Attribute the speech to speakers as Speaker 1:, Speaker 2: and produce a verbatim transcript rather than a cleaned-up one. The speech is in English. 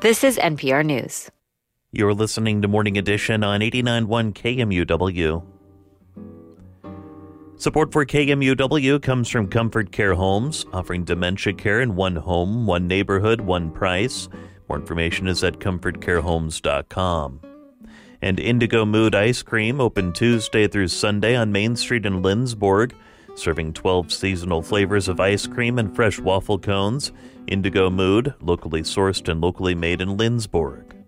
Speaker 1: This is N P R News.
Speaker 2: You're listening to Morning Edition on eighty-nine point one K M U W. Support for K M U W comes from Comfort Care Homes, offering dementia care in one home, one neighborhood, one price. More information is at comfort care homes dot com. And Indigo Mood Ice Cream, open Tuesday through Sunday on Main Street in Lindsborg, serving twelve seasonal flavors of ice cream and fresh waffle cones. Indigo Mood, locally sourced and locally made in Lindsborg.